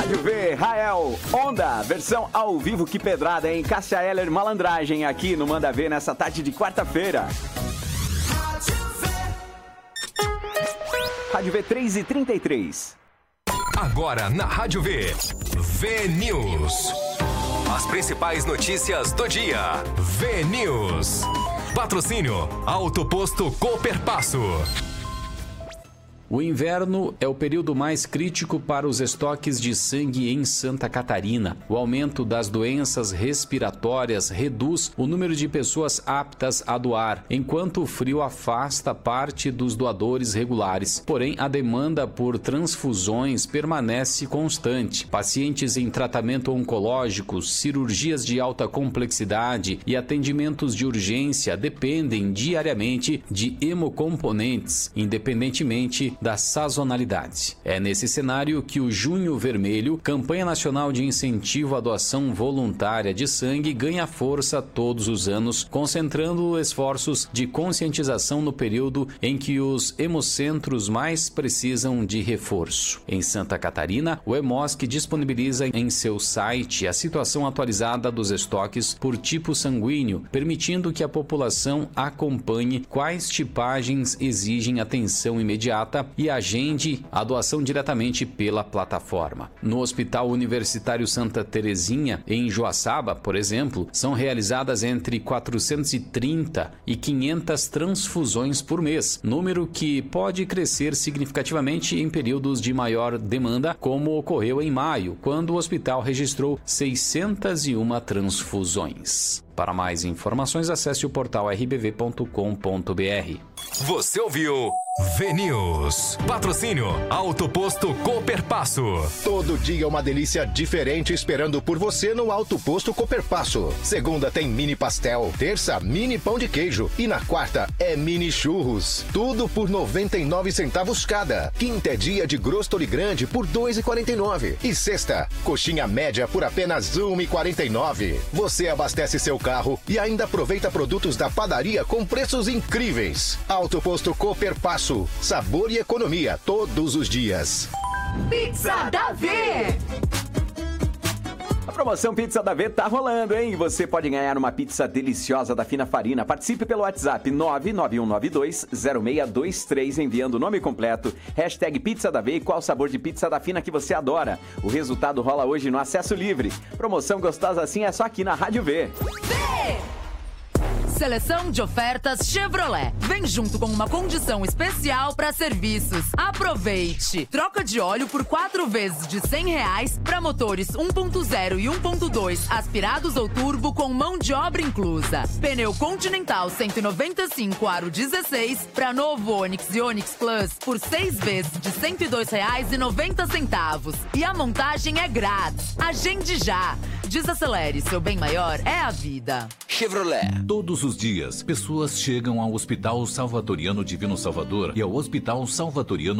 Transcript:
Rádio V, Rael, Onda, versão ao vivo, que pedrada, hein? Cássia Eller, Malandragem aqui no Manda Ver nessa tarde de quarta-feira. Rádio V 3h33. Agora na Rádio V, V-News. As principais notícias do dia. V-News. Patrocínio Auto Posto Cooperpasso. O inverno é o período mais crítico para os estoques de sangue em Santa Catarina. O aumento das doenças respiratórias reduz o número de pessoas aptas a doar, enquanto o frio afasta parte dos doadores regulares. Porém, a demanda por transfusões permanece constante. Pacientes em tratamento oncológico, cirurgias de alta complexidade e atendimentos de urgência dependem diariamente de hemocomponentes, independentemente da sazonalidade. É nesse cenário que o Junho Vermelho, campanha nacional de incentivo à doação voluntária de sangue, ganha força todos os anos, concentrando esforços de conscientização no período em que os hemocentros mais precisam de reforço. Em Santa Catarina, o Hemosc disponibiliza em seu site a situação atualizada dos estoques por tipo sanguíneo, permitindo que a população acompanhe quais tipagens exigem atenção imediata e agende a doação diretamente pela plataforma. No Hospital Universitário Santa Terezinha, em Joaçaba, por exemplo, são realizadas entre 430 e 500 transfusões por mês, número que pode crescer significativamente em períodos de maior demanda, como ocorreu em maio, quando o hospital registrou 601 transfusões. Para mais informações, acesse o portal rbv.com.br. Você ouviu V-News. Patrocínio Auto Posto Cooperpasso. Todo dia uma delícia diferente esperando por você no Auto Posto Cooperpasso. Segunda tem mini pastel, terça mini pão de queijo e na quarta é mini churros. Tudo por 99 centavos cada. Quinta é dia de grostori grande por 2,49. E sexta, coxinha média por apenas 1,49. Você abastece seu carro e ainda aproveita produtos da padaria com preços incríveis. Auto Posto Cooperpasso. Sabor e economia todos os dias. Pizza da V! A promoção Pizza da V tá rolando, hein? Você pode ganhar uma pizza deliciosa da Fina Farina. Participe pelo WhatsApp 991920623, enviando o nome completo, hashtag Pizza da V e qual sabor de pizza da Fina que você adora. O resultado rola hoje no Acesso Livre. Promoção gostosa assim é só aqui na Rádio V. Seleção de ofertas Chevrolet. Vem junto com uma condição especial para serviços. Aproveite! Troca de óleo por 4 vezes de R$100 para motores 1.0 e 1.2 aspirados ou turbo com mão de obra inclusa. Pneu Continental 195 aro 16 para novo Onix e Onix Plus por 6 vezes de R$102,90. E a montagem é grátis. Agende já! Desacelere, seu bem maior é a vida. Chevrolet. Todos os dias, pessoas chegam ao Hospital Salvatoriano Divino Salvador e ao Hospital Salvatoriano